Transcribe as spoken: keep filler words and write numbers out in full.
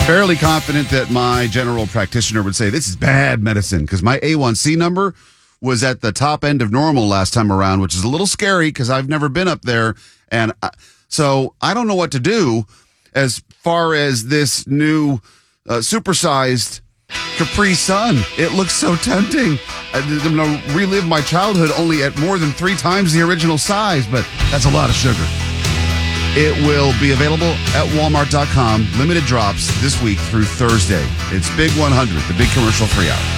Fairly confident that my general practitioner would say this is bad medicine because my A one C number was at the top end of normal last time around, which is a little scary because I've never been up there. And I, so I don't know what to do as far as this new uh, supersized Capri Sun. It looks so tempting. I'm going to relive my childhood only at more than three times the original size, but that's a lot of sugar. It will be available at walmart dot com. Limited drops this week through Thursday. It's Big one hundred, the big commercial free hour.